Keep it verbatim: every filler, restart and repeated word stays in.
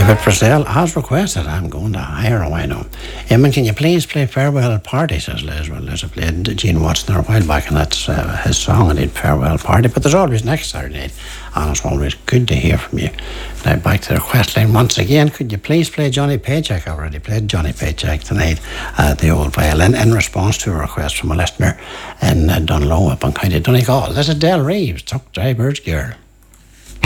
David Purcell has requested I'm going to hire a wino. Eamon, can you please play Farewell Party, says Liz. Well, Liz, I played Gene Watson there a while back, and that's uh, his song, I need Farewell Party. But there's always next Saturday night, and it's always good to hear from you. Now, back to the request line once again. Could you please play Johnny Paycheck? I already played Johnny Paycheck tonight at the old violin in response to a request from a listener in uh, Dunlow up on County Donegal. This is Del Reeves, Truck Driver's Girl.